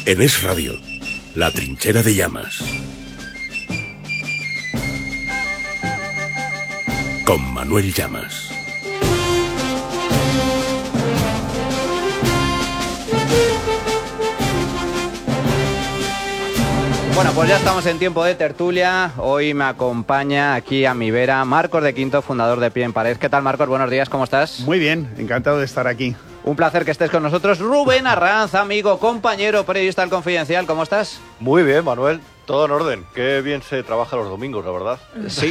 En Es Radio, La Trinchera de Llamas. Con Manuel Llamas. Bueno, pues ya estamos en tiempo de tertulia. Hoy me acompaña aquí a mi vera Marcos de Quinto, fundador de Pie en Pared. ¿Qué tal, Marcos? Buenos días, ¿cómo estás? Muy bien, encantado de estar aquí. Un placer que estés con nosotros. Rubén Arranz, amigo, compañero, periodista del Confidencial, ¿cómo estás? Muy bien, Manuel. Todo en orden. Qué bien se trabaja los domingos, la verdad. Sí.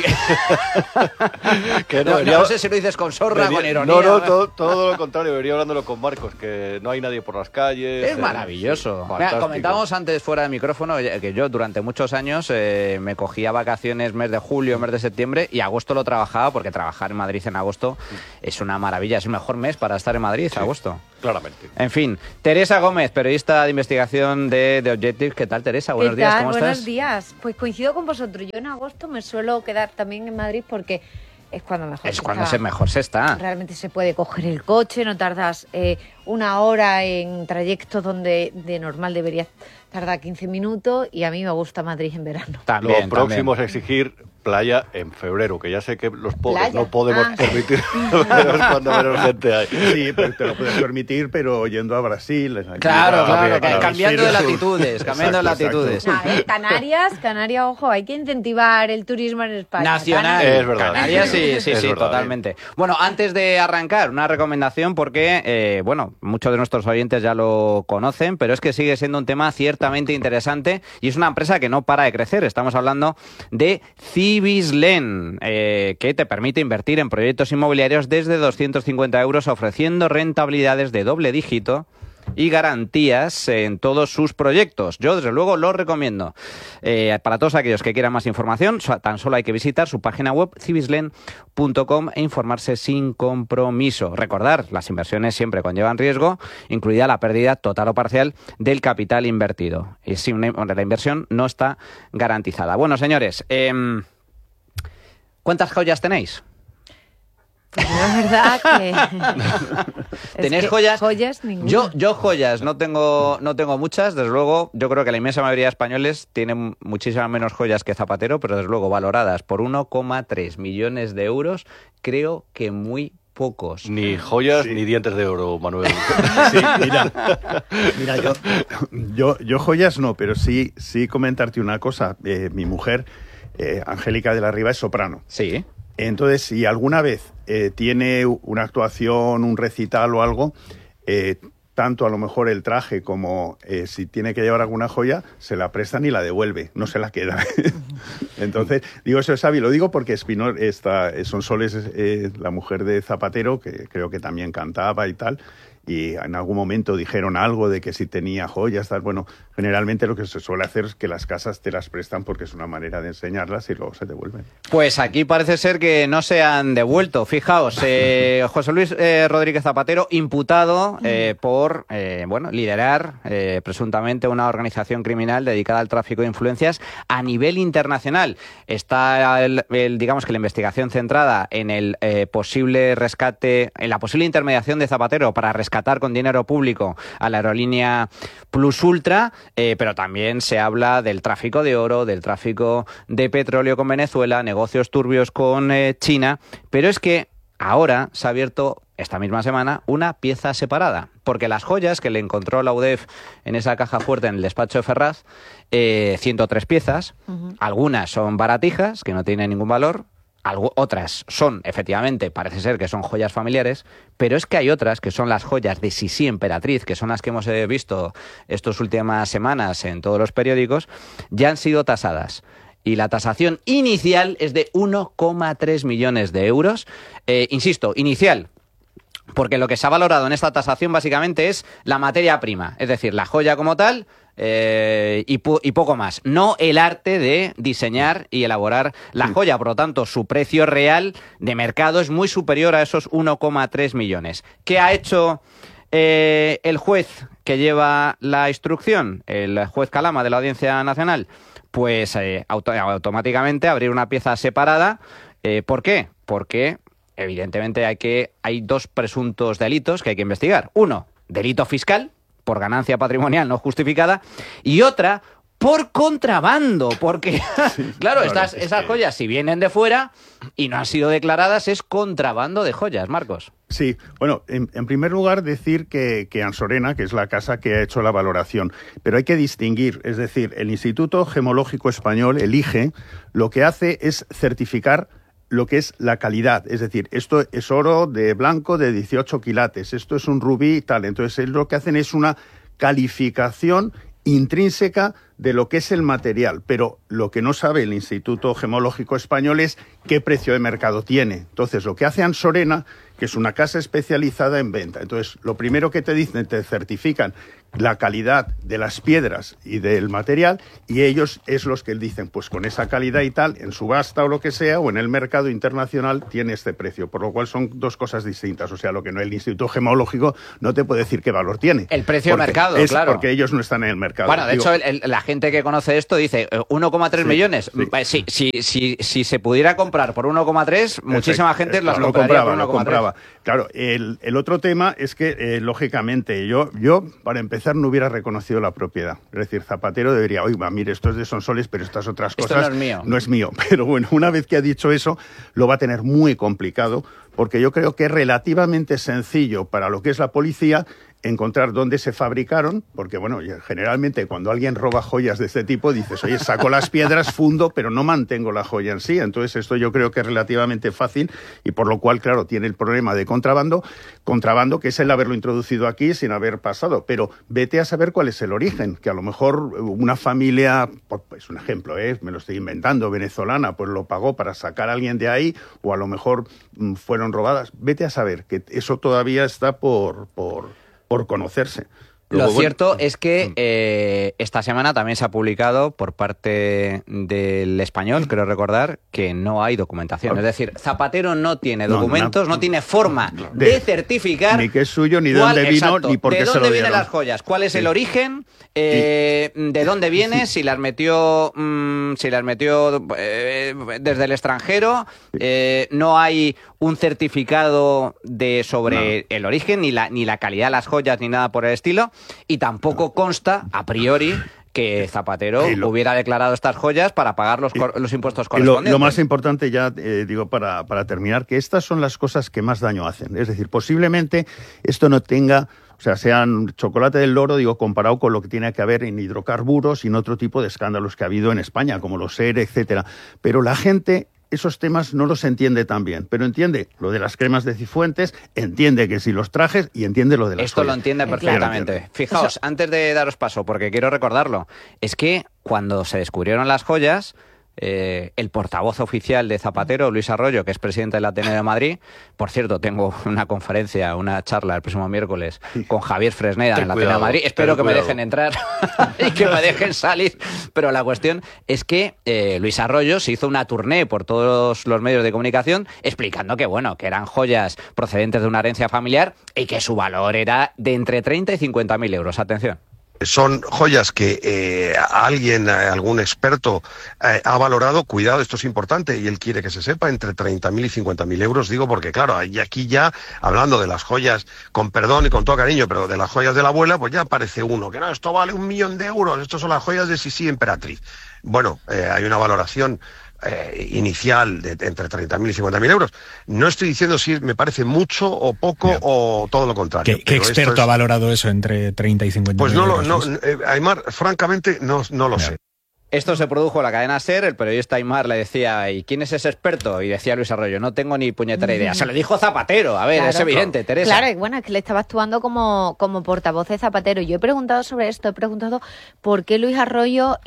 Que no sé si lo dices con sorra, con ironía. No, todo lo contrario. Debería hablándolo con Marcos, que no hay nadie por las calles. Es maravilloso. Mira, comentábamos antes fuera de micrófono que yo durante muchos años me cogía vacaciones mes de julio, mes de septiembre, y agosto lo trabajaba, porque trabajar en Madrid en agosto es una maravilla. Es el mejor mes para estar en Madrid, sí, agosto. Claramente. En fin, Teresa Gómez, periodista de investigación de Objective. ¿Qué tal, Teresa? Buenos días, ¿cómo estás? Buenos días. Pues coincido con vosotros. Yo en agosto me suelo quedar también en Madrid porque es cuando mejor es cuando mejor se está. Realmente se puede coger el coche, no tardas una hora en trayectos donde de normal deberías tardar 15 minutos, y a mí me gusta Madrid en verano. Lo próximo es exigir playa en febrero, que ya sé que los pobres no podemos permitir cuando menos gente hay. Sí, pero te lo puedes permitir, pero yendo a Brasil. Claro, cambiando de latitudes, latitudes. Canarias, ojo, hay que incentivar el turismo en España. Nacional. Es verdad. Canarias, sí, verdad, totalmente. Bueno, antes de arrancar, una recomendación porque, muchos de nuestros oyentes ya lo conocen, pero es que sigue siendo un tema ciertamente interesante y es una empresa que no para de crecer. Estamos hablando de Cibislen, que te permite invertir en proyectos inmobiliarios desde 250 euros, ofreciendo rentabilidades de doble dígito y garantías en todos sus proyectos. Yo, desde luego, lo recomiendo. Para todos aquellos que quieran más información, tan solo hay que visitar su página web, cibislen.com, e informarse sin compromiso. Recordar, las inversiones siempre conllevan riesgo, incluida la pérdida total o parcial del capital invertido. Y si la inversión no está garantizada. Bueno, señores, ¿cuántas joyas tenéis? Pues la verdad que... ¿Tenéis joyas? Joyas, ninguna. Yo joyas no tengo muchas. Desde luego, yo creo que la inmensa mayoría de españoles tienen muchísimas menos joyas que Zapatero, pero desde luego valoradas por 1,3 millones de euros, creo que muy pocos. Ni joyas ni dientes de oro, Manuel. Sí, mira, yo joyas no, pero sí comentarte una cosa. Mi mujer, Angélica de la Riva, es soprano. Sí. Entonces, si alguna vez tiene una actuación, un recital o algo, tanto a lo mejor el traje como si tiene que llevar alguna joya, se la prestan y la devuelve, no se la queda. Entonces, digo, eso es sabio. Lo digo porque Sonsoles es la mujer de Zapatero, que creo que también cantaba y tal, y en algún momento dijeron algo de que si tenía joyas, tal. Bueno, generalmente lo que se suele hacer es que las casas te las prestan porque es una manera de enseñarlas y luego se devuelven. Pues aquí parece ser que no se han devuelto. Fijaos, José Luis Rodríguez Zapatero, imputado por liderar presuntamente una organización criminal dedicada al tráfico de influencias a nivel internacional. Está digamos que la investigación centrada en el posible rescate, en la posible intermediación de Zapatero para rescatar con dinero público a la aerolínea Plus Ultra, pero también se habla del tráfico de oro, del tráfico de petróleo con Venezuela, negocios turbios con China, pero es que ahora se ha abierto esta misma semana una pieza separada, porque las joyas que le encontró la UDEF en esa caja fuerte en el despacho de Ferraz, 103 piezas, algunas son baratijas, que no tienen ningún valor, otras son, efectivamente, parece ser que son joyas familiares, pero es que hay otras que son las joyas de Sisi Emperatriz, que son las que hemos visto estas últimas semanas en todos los periódicos, ya han sido tasadas. Y la tasación inicial es de 1,3 millones de euros. Insisto, inicial, porque lo que se ha valorado en esta tasación básicamente es la materia prima, es decir, la joya como tal, y poco más. No el arte de diseñar y elaborar la joya. Por lo tanto, su precio real de mercado es muy superior a esos 1,3 millones. ¿Qué ha hecho el juez que lleva la instrucción? El juez Calama de la Audiencia Nacional. Pues automáticamente abrir una pieza separada. ¿Por qué? Porque evidentemente hay dos presuntos delitos que hay que investigar. Uno, delito fiscal, por ganancia patrimonial no justificada, y otra por contrabando, porque, sí, claro, esas joyas, si vienen de fuera y no han sido declaradas, es contrabando de joyas, Marcos. Sí, bueno, en primer lugar decir que Ansorena, que es la casa que ha hecho la valoración, pero hay que distinguir, es decir, el Instituto Gemológico Español, el IGE, lo que hace es certificar lo que es la calidad, es decir, esto es oro de blanco de 18 quilates, esto es un rubí y tal, entonces lo que hacen es una calificación intrínseca de lo que es el material, pero lo que no sabe el Instituto Gemológico Español es qué precio de mercado tiene. Entonces, lo que hace Ansorena, que es una casa especializada en venta, entonces, lo primero que te dicen, te certifican la calidad de las piedras y del material, y ellos es los que dicen, pues con esa calidad y tal, en subasta o lo que sea, o en el mercado internacional, tiene este precio, por lo cual son dos cosas distintas. O sea, lo que no el Instituto Gemológico no te puede decir qué valor tiene. El precio de mercado, claro. Porque ellos no están en el mercado. Bueno, de hecho, la gente que conoce esto dice 1,3 millones. Sí. Si se pudiera comprar por 1,3, muchísima gente las compraría por 1,3. Lo compraba. Claro, el otro tema es que, lógicamente, yo, para empezar, no hubiera reconocido la propiedad. Es decir, Zapatero debería, oiga, mire, esto es de Sonsoles, pero estas otras cosas esto no es mío. No es mío. Pero bueno, una vez que ha dicho eso, lo va a tener muy complicado, porque yo creo que es relativamente sencillo para lo que es la policía encontrar dónde se fabricaron, porque bueno, generalmente cuando alguien roba joyas de este tipo dices, oye, saco las piedras, fundo, pero no mantengo la joya en sí. Entonces esto yo creo que es relativamente fácil y por lo cual, claro, tiene el problema de contrabando que es el haberlo introducido aquí sin haber pasado, pero vete a saber cuál es el origen, que a lo mejor una familia, pues un ejemplo, me lo estoy inventando, venezolana, pues lo pagó para sacar a alguien de ahí, o a lo mejor fueron robadas. Vete a saber que eso todavía está por conocerse. Luego, lo cierto es que esta semana también se ha publicado por parte del Español, creo recordar, que no hay documentación. Es decir, Zapatero no tiene documentos, no tiene forma de certificar ni qué es suyo, ni de dónde vino, ni por qué se lo dieron. ¿De dónde vienen las joyas? ¿Cuál es el origen? ¿De dónde viene? Si las metió desde el extranjero. No hay un certificado sobre el origen, ni la calidad de las joyas, ni nada por el estilo. Y tampoco consta, a priori, que Zapatero hubiera declarado estas joyas para pagar los impuestos correspondientes. Lo más importante ya, digo, para terminar, que estas son las cosas que más daño hacen. Es decir, posiblemente esto no tenga... O sea, sean chocolate del loro, digo, comparado con lo que tiene que haber en hidrocarburos y en otro tipo de escándalos que ha habido en España, como los ERE, etcétera. Pero la gente... esos temas no los entiende tan bien, pero entiende lo de las cremas de Cifuentes, entiende que si los trajes y entiende lo de las Esto joyas. Lo entiende perfectamente. Claro. Fijaos, antes de daros paso, porque quiero recordarlo, es que cuando se descubrieron las joyas, el portavoz oficial de Zapatero, Luis Arroyo, que es presidente del Ateneo de Madrid, por cierto, tengo una charla el próximo miércoles con Javier Fresneda en el Ateneo de Madrid, espero que me dejen entrar y que me dejen salir, pero la cuestión es que Luis Arroyo se hizo una tournée por todos los medios de comunicación explicando que eran joyas procedentes de una herencia familiar y que su valor era de entre 30 y 50.000 euros. Atención. Son joyas que algún experto ha valorado, cuidado, esto es importante y él quiere que se sepa, entre 30.000 y 50.000 euros, digo, porque claro, aquí ya, hablando de las joyas, con perdón y con todo cariño, pero de las joyas de la abuela, pues ya aparece uno, que no, esto vale 1.000.000 de euros, estos son las joyas de Sisi Emperatriz. Bueno, hay una valoración inicial de entre 30.000 y 50.000 euros. No estoy diciendo si me parece mucho o poco o todo lo contrario. ¿Qué experto ha valorado eso entre 30 y 50.000 euros? Pues Aimar, francamente, no lo sé. Esto se produjo en la cadena SER, el periodista Aimar le decía, ¿y quién es ese experto? Y decía Luis Arroyo, no tengo ni puñetera idea. Se lo dijo Zapatero, a ver, claro, es evidente, Teresa. Claro, y bueno, es que le estaba actuando como portavoz de Zapatero. Yo he preguntado sobre esto, he preguntado por qué Luis Arroyo,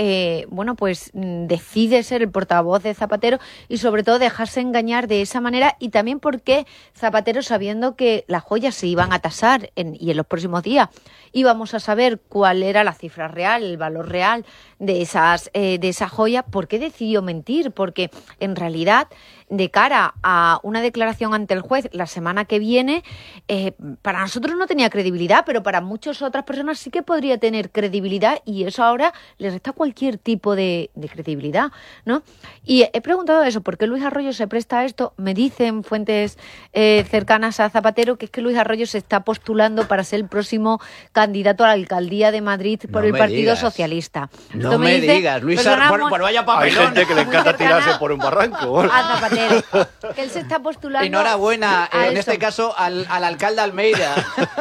decide ser el portavoz de Zapatero y sobre todo dejarse engañar de esa manera, y también por qué Zapatero, sabiendo que las joyas se iban a tasar y en los próximos días íbamos a saber cuál era la cifra real, el valor real de esa joya, ¿por qué decidió mentir? Porque en realidad de cara a una declaración ante el juez la semana que viene, para nosotros no tenía credibilidad, pero para muchas otras personas sí que podría tener credibilidad, y eso ahora le resta cualquier tipo de credibilidad, ¿no? Y he preguntado eso, ¿por qué Luis Arroyo se presta a esto? Me dicen fuentes cercanas a Zapatero que es que Luis Arroyo se está postulando para ser el próximo candidato a la alcaldía de Madrid por el Partido Socialista. No me digas, Luis Arroyo, pues vaya papelón. Hay gente que le encanta tirarse por un barranco. A Zapatero, que él se está postulando. Enhorabuena, en este caso al alcalde Almeida.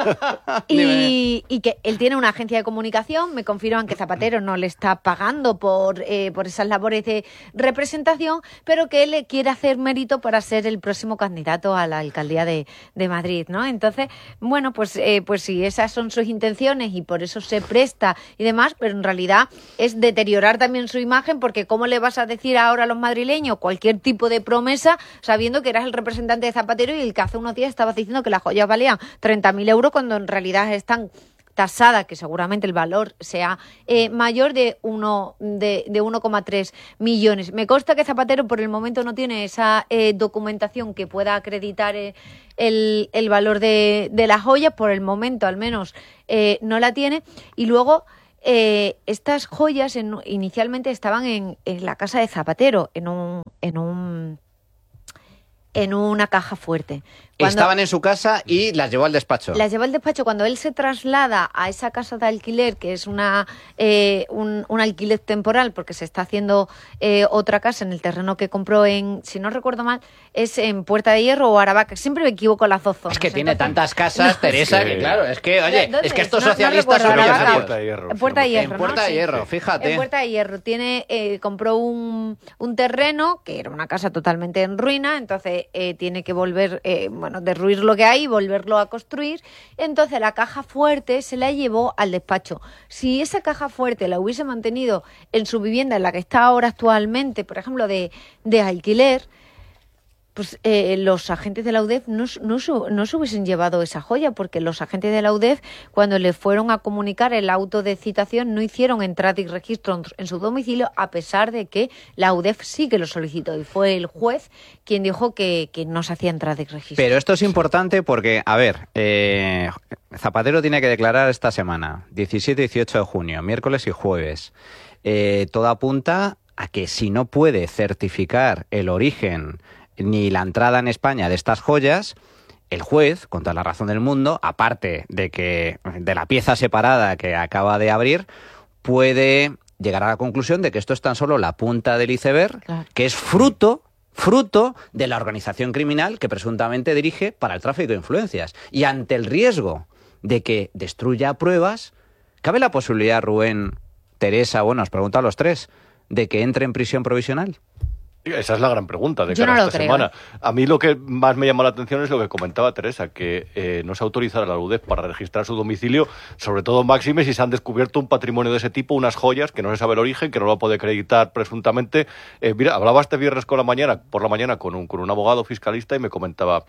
y que él tiene una agencia de comunicación, me confirman que Zapatero no le está pagando por esas labores de representación, pero que él quiere hacer mérito para ser el próximo candidato a la alcaldía de Madrid, ¿no? Entonces, bueno, pues sí, esas son sus intenciones y por eso se presta y demás, pero en realidad es deteriorar también su imagen, porque ¿cómo le vas a decir ahora a los madrileños cualquier tipo de promesa sabiendo que eras el representante de Zapatero y el que hace unos días estabas diciendo que las joyas valían 30.000 euros cuando en realidad están tasada, que seguramente el valor sea mayor de 1,3 millones. Me consta que Zapatero por el momento no tiene esa documentación que pueda acreditar el valor de las joyas, por el momento al menos no la tiene. Y luego estas joyas inicialmente estaban en la casa de Zapatero, en una caja fuerte. Estaban en su casa y las llevó al despacho. Las llevó al despacho. Cuando él se traslada a esa casa de alquiler, que es un alquiler temporal, porque se está haciendo otra casa en el terreno que compró si no recuerdo mal, es en Puerta de Hierro o Aravaca. Siempre me equivoco las dos zonas. Es que tiene tantas casas, Teresa, que claro, es que, oye, es que estos socialistas son Puerta de Hierro. En Puerta de Hierro, en Puerta de Hierro, fíjate. En Puerta de Hierro compró un terreno que era una casa totalmente en ruina, entonces tiene que volver, derruir lo que hay y volverlo a construir. Entonces la caja fuerte se la llevó al despacho. Si esa caja fuerte la hubiese mantenido en su vivienda, en la que está ahora actualmente, por ejemplo, de alquiler, pues los agentes de la UDEF no se hubiesen llevado esa joya, porque los agentes de la UDEF, cuando le fueron a comunicar el auto de citación, no hicieron entrada y registro en su domicilio, a pesar de que la UDEF sí que lo solicitó, y fue el juez quien dijo que no se hacía entrada y registro. Pero esto es importante porque, a ver, Zapatero tiene que declarar esta semana, 17 y 18 de junio, miércoles y jueves. Todo apunta a que si no puede certificar el origen ni la entrada en España de estas joyas, el juez, con toda la razón del mundo, aparte de la pieza separada que acaba de abrir, puede llegar a la conclusión de que esto es tan solo la punta del iceberg, claro, que es fruto de la organización criminal que presuntamente dirige para el tráfico de influencias. Y ante el riesgo de que destruya pruebas, ¿cabe la posibilidad, Rubén, Teresa, bueno, os pregunto a los tres, de que entre en prisión provisional? Esa es la gran pregunta de cara a esta semana. A mí lo que más me llama la atención es lo que comentaba Teresa, que no se autorizará a la UDEF para registrar su domicilio, sobre todo máxime si se han descubierto un patrimonio de ese tipo, unas joyas que no se sabe el origen, que no lo puede acreditar presuntamente. Mira, hablaba este viernes por la mañana con un abogado fiscalista y me comentaba...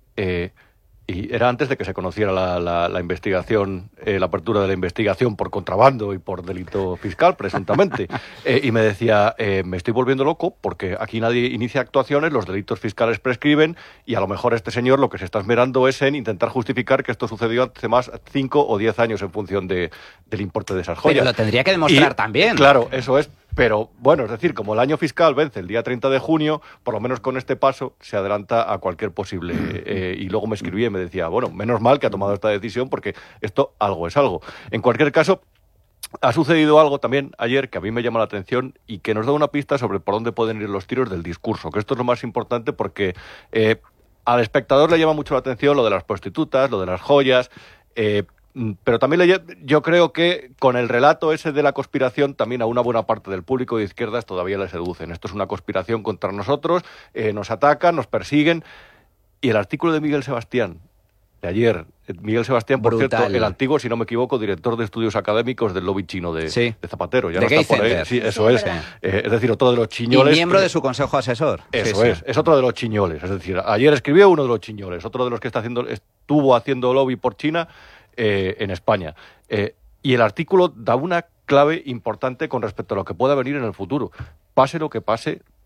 y era antes de que se conociera la investigación, la apertura de la investigación por contrabando y por delito fiscal, presuntamente. Y me decía, me estoy volviendo loco porque aquí nadie inicia actuaciones, los delitos fiscales prescriben y a lo mejor este señor lo que se está esmerando es en intentar justificar que esto sucedió hace más 5 o 10 años en función del importe de esas joyas. Pero lo tendría que demostrar también. Claro, eso es. Pero, bueno, es decir, como el año fiscal vence el día 30 de junio, por lo menos con este paso se adelanta a cualquier posible... y luego me escribía y me decía, bueno, menos mal que ha tomado esta decisión porque esto algo es algo. En cualquier caso, ha sucedido algo también ayer que a mí me llama la atención y que nos da una pista sobre por dónde pueden ir los tiros del discurso, que esto es lo más importante porque al espectador le llama mucho la atención lo de las prostitutas, lo de las joyas... pero también yo creo que con el relato ese de la conspiración también a una buena parte del público de izquierdas todavía le seducen. Esto es una conspiración contra nosotros, nos atacan, nos persiguen. Y el artículo de Miguel Sebastián de ayer, Miguel Sebastián, por brutal. cierto, el antiguo, si no me equivoco, director de estudios académicos del lobby chino de Zapatero. Ya de no está por ahí. Sí, eso es. Es decir, otro de los chiñoles. Y miembro de su consejo asesor. Eso es otro de los chiñoles. Es decir, ayer escribió uno de los chiñoles, otro de los que estuvo haciendo lobby por China en España. Y el artículo da una clave importante con respecto a lo que pueda venir en el futuro. Pase lo que pase,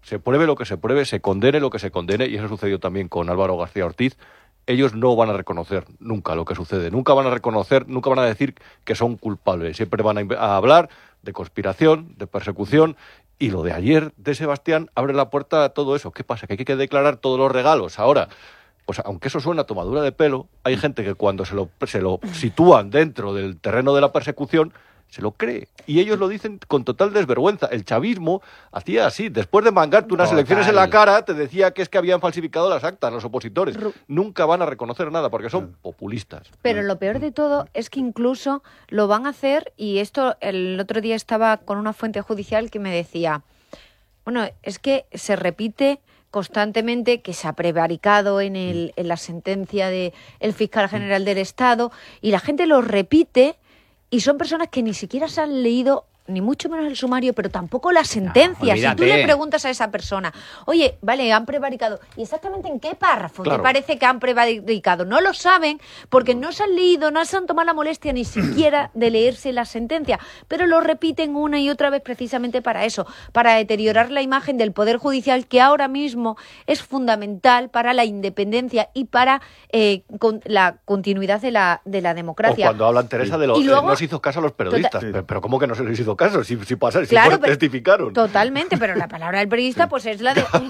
se pruebe lo que se pruebe, se condene lo que se condene, y eso sucedió también con Álvaro García Ortiz, ellos no van a reconocer nunca lo que sucede, nunca van a reconocer, nunca van a decir que son culpables, siempre van a hablar de conspiración, de persecución, y lo de ayer de Sebastián abre la puerta a todo eso. ¿Qué pasa? ¿Que hay que declarar todos los regalos ahora? Pues aunque eso suena a tomadura de pelo, hay gente que cuando se lo sitúan dentro del terreno de la persecución, se lo cree. Y ellos lo dicen con total desvergüenza. El chavismo hacía así. Después de mangarte unas elecciones en la cara, te decía que es que habían falsificado las actas los opositores. Nunca van a reconocer nada porque son populistas. Pero lo peor de todo es que incluso lo van a hacer, y esto el otro día estaba con una fuente judicial que me decía, bueno, es que se repite constantemente que se ha prevaricado en la sentencia del fiscal general del Estado, y la gente lo repite. Y son personas que ni siquiera se han leído ni mucho menos el sumario, pero tampoco la sentencia. Si tú le preguntas a esa persona, oye, vale, han prevaricado, ¿y exactamente en qué párrafo te parece que han prevaricado? No lo saben porque no se han leído, no se han tomado la molestia ni siquiera de leerse la sentencia, pero lo repiten una y otra vez precisamente para eso, para deteriorar la imagen del Poder Judicial, que ahora mismo es fundamental para la independencia y para la continuidad de la democracia. O cuando hablan, Teresa, de no se hizo caso a los periodistas. Pero ¿cómo que no se les hizo caso? Si pasaron, claro, si testificaron. Totalmente, pero la palabra del periodista pues es la de un